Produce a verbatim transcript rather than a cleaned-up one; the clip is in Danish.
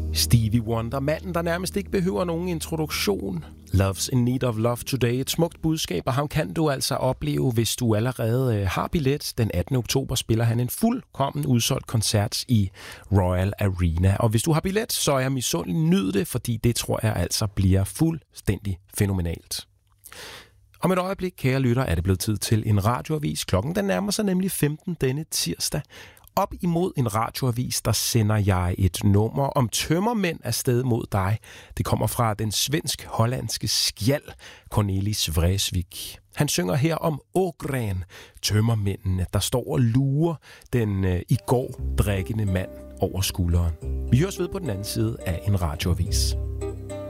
Stevie Wonder, manden, der nærmest ikke behøver nogen introduktion. Love's in need of love today. Et smukt budskab, og ham kan du altså opleve, hvis du allerede har billet. Den attende oktober spiller han en fuldkommen udsolgt koncert i Royal Arena. Og hvis du har billet, så er jeg misundelig. Nyd det, fordi det tror jeg altså bliver fuldstændig fænomenalt. Om et øjeblik, kære lytter, er det blevet tid til en radioavis. Klokken den nærmer sig nemlig femten denne tirsdag. Op imod en radioavis, der sender jeg et nummer om tømmermænd afsted mod dig. Det kommer fra den svensk-hollandske skjald Cornelis Vreeswijk. Han synger her om Ågren, tømmermændene, der står og lurer den øh, i går drikkende mand over skulderen. Vi høres ved på den anden side af en radioavis.